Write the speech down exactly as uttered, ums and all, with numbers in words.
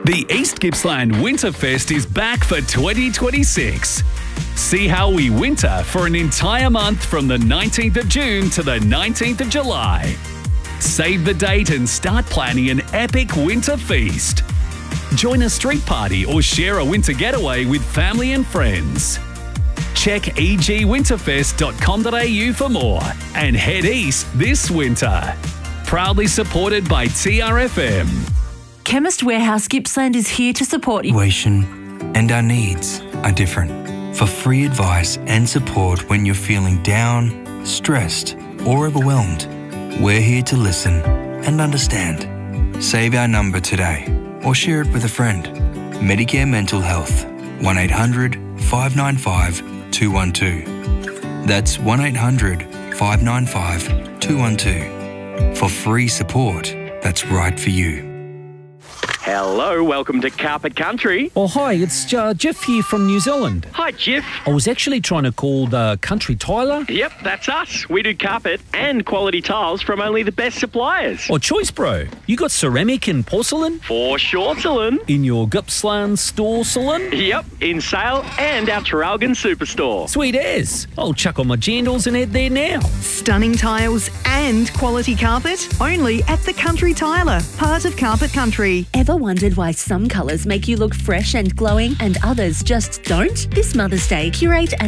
The East Gippsland Winterfest is back for twenty twenty-six. See how we winter for an entire month from the nineteenth of June to the nineteenth of July. Save the date and start planning an epic winter feast. Join a street party or share a winter getaway with family and friends. Check e g winterfest dot com dot a u for more and head east this winter. Proudly supported by T R F M. Chemist Warehouse Gippsland is here to support you. Situation and our needs are different. For free advice and support when you're feeling down, stressed, or overwhelmed, we're here to listen and understand. Save our number today or share it with a friend. Medicare Mental Health, one eight hundred five nine five two one two. That's one eight hundred five nine five two one two. For free support that's right for you. Hello, welcome to Carpet Country. Oh, hi, it's uh, Jeff here from New Zealand. Hi, Jeff. I was actually trying to call the Country Tiler. Yep, that's us. We do carpet and quality tiles from only the best suppliers. Or Choice Bro. You got ceramic and porcelain For sure, Salon. in your Gippsland store salon? Yep, in sale and our Traralgon Superstore. Sweet as. I'll chuck on my jandals and head there now. Stunning tiles and quality carpet only at the Country Tiler, part of Carpet Country. Ever wondered why some colours make you look fresh and glowing and others just don't? This Mother's Day, curate a